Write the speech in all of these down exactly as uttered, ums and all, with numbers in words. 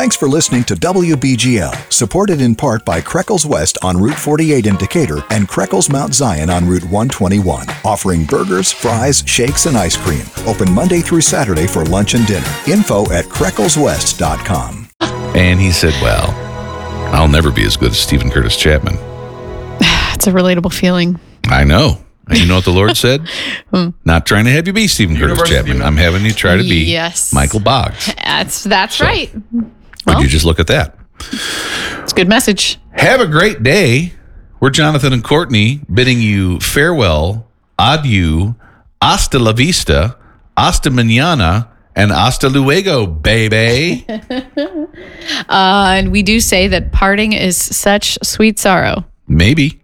Thanks for listening to W B G L, supported in part by Kreckles West on Route forty-eight in Decatur and Kreckles Mount Zion on Route one twenty-one, offering burgers, fries, shakes, and ice cream. Open Monday through Saturday for lunch and dinner. Info at Kreckles West dot com. And he said, well, I'll never be as good as Stephen Curtis Chapman. It's a relatable feeling. I know. And you know what the Lord said? Not trying to have you be Stephen Curtis Chapman. I'm having you try to be yes. Michael Boggs. That's that's So, right. Would Well, you just look at that? it's a good message. Have a great day. We're Jonathan and Courtney bidding you farewell, adieu, hasta la vista, hasta mañana, and hasta luego, baby. Uh, and we do say that parting is such sweet sorrow. Maybe.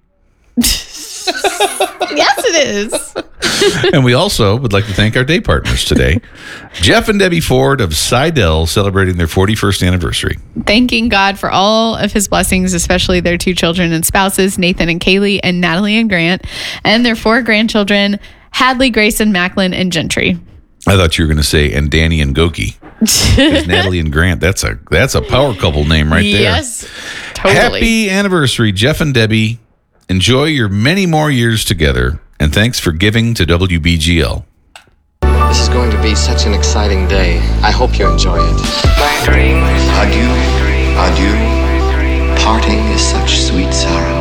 Yes, it is. And we also would like to thank our day partners today. Jeff and Debbie Ford of Seidel celebrating their forty-first anniversary. Thanking God for all of his blessings, especially their two children and spouses, Nathan and Kaylee, and Natalie and Grant, and their four grandchildren, Hadley, Grayson, Macklin, and Gentry. I thought you were going to say, and Danny and Goki. Because Natalie and Grant, that's a that's a power couple name right there. Yes, totally. Happy anniversary, Jeff and Debbie. Enjoy your many more years together. And thanks for giving to W B G L. This is going to be such an exciting day. I hope you enjoy it. My dreams. Adieu, adieu. Parting is such sweet sorrow.